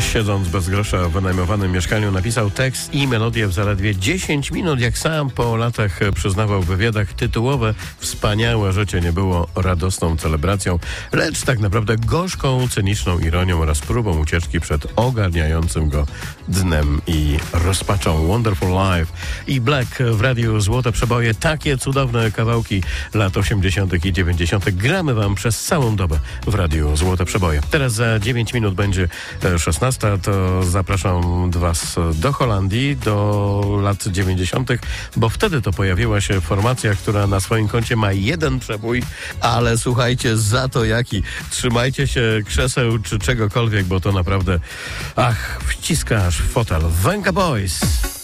siedząc bez grosza w wynajmowanym mieszkaniu, napisał tekst i melodię w zaledwie 10 minut. Jak sam po latach przyznawał w wywiadach, tytułowe Wspaniałe życie nie było radosną celebracją, lecz tak naprawdę gorzką, cyniczną ironią oraz próbą ucieczki przed ogarniającym go dnem i rozpaczą. Wonderful Life i Black w radiu Złote Przeboje. Takie cudowne kawałki lat 80. i 90. gramy wam przez całą dobę w radiu Złote Przeboje. Teraz za 9 minut będzie 16, to zapraszam was do Holandii, do lat 90., bo wtedy to pojawiła się formacja, która na swoim koncie ma jeden przebój, ale słuchajcie, za to jaki. Trzymajcie się krzeseł czy czegokolwiek, bo to naprawdę, wciskasz w fotel. Venga Boys!